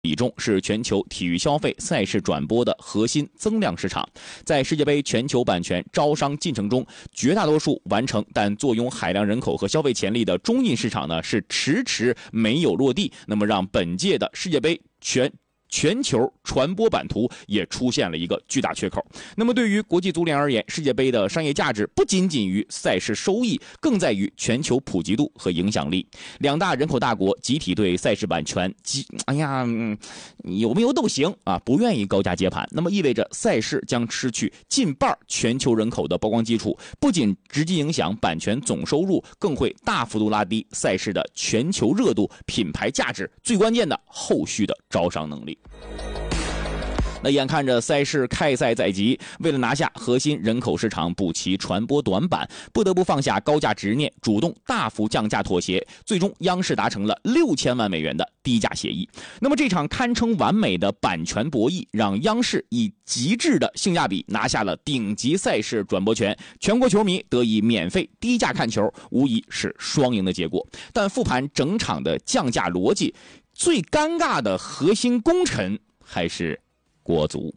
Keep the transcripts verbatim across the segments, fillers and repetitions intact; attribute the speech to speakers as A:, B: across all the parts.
A: 比重是全球体育消费赛事转播的核心增量市场。在世界杯全球版权招商进程中，绝大多数完成但坐拥海量人口和消费潜力的中印市场呢，是迟迟没有落地。那么，让本届的世界杯全全球传播版图也出现了一个巨大缺口。那么对于国际足联而言，世界杯的商业价值不仅仅于赛事收益，更在于全球普及度和影响力。两大人口大国集体对赛事版权，哎呀、嗯，有没有都行啊，不愿意高价接盘。那么意味着赛事将失去近半全球人口的曝光基础，不仅直接影响版权总收入，更会大幅度拉低赛事的全球热度、品牌价值，最关键的后续的招商能力。那眼看着赛事开赛在即，为了拿下核心人口市场，补齐传播短板，不得不放下高价执念，主动大幅降价妥协，最终央视达成了六千万美元的低价协议。那么这场堪称完美的版权博弈，让央视以极致的性价比拿下了顶级赛事转播权，全国球迷得以免费低价看球，无疑是双赢的结果。但复盘整场的降价逻辑，最尴尬的核心功臣还是国足。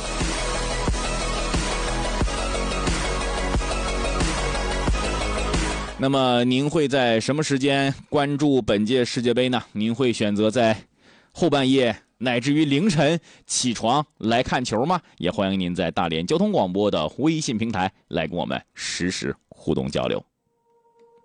A: 那么您会在什么时间关注本届世界杯呢？您会选择在后半夜乃至于凌晨起床来看球吗？也欢迎您在大连交通广播的微信平台来跟我们实时互动交流。